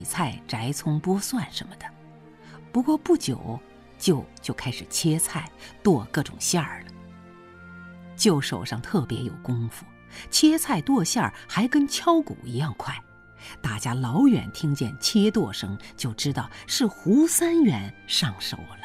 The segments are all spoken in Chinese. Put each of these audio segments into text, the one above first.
菜、摘葱、剥蒜什么的。不过不久，舅就开始切菜、剁各种馅儿了。舅手上特别有功夫，切菜剁馅儿还跟敲鼓一样快。大家老远听见切剁声，就知道是胡三元上手了。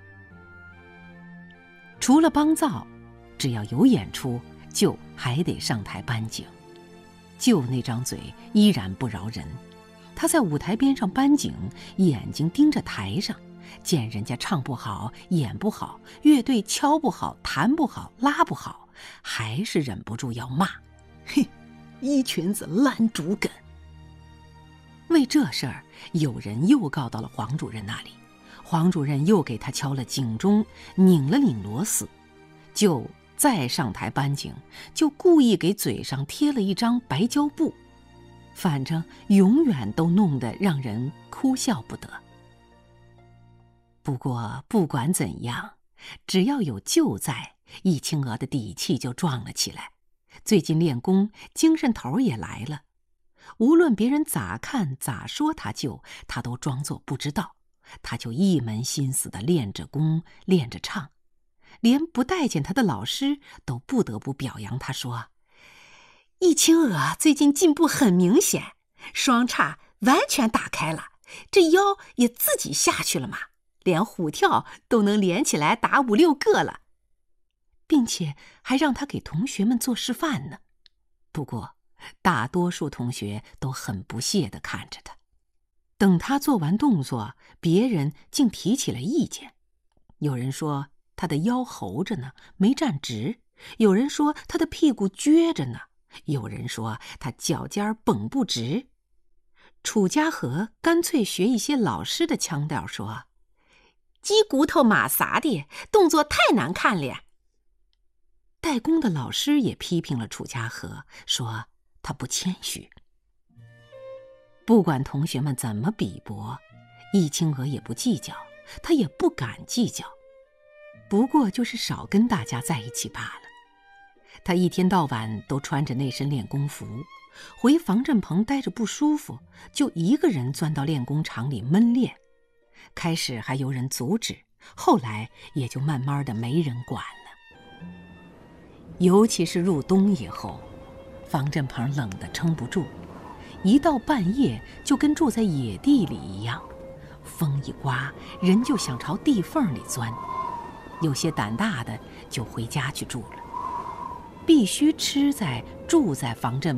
除了帮灶，只要有演出，舅还得上台搬景。舅那张嘴依然不饶人，他在舞台边上搬景，眼睛盯着台上，见人家唱不好、演不好，乐队敲不好、弹不好、拉不好，还是忍不住要骂：“嘿，一群子烂竹根！”为这事儿，有人又告到了黄主任那里，黄主任又给他敲了警钟，拧了拧螺丝。就再上台搬景，就故意给嘴上贴了一张白胶布，反正永远都弄得让人哭笑不得。不过不管怎样，只要有舅在，易清娥的底气就壮了起来。最近练功，精神头也来了。无论别人咋看咋说他舅，他都装作不知道，他就一门心思地练着功，练着唱。连不待见他的老师都不得不表扬他，说：“易清娥最近进步很明显，双叉完全打开了，这腰也自己下去了嘛，连虎跳都能连起来打5、6个了。”并且还让他给同学们做示范呢。不过大多数同学都很不屑地看着他。等他做完动作，别人竟提起了意见。有人说他的腰猴着呢，没站直；有人说他的屁股撅着呢；有人说他脚尖绷不直。楚家和干脆学一些老师的腔调说：“鸡骨头马啥的，动作太难看了。”代工的老师也批评了楚家和，说他不谦虚。不管同学们怎么比驳，易清娥也不计较，他也不敢计较，不过就是少跟大家在一起罢了。他一天到晚都穿着那身练功服，回防震棚待着不舒服，就一个人钻到练功场里闷练。开始还有人阻止，后来也就慢慢的没人管了。尤其是入冬以后，防震棚冷得撑不住，一到半夜就跟住在野地里一样，风一刮，人就想朝地缝里钻。有些胆大的就回家去住了，必须住在防震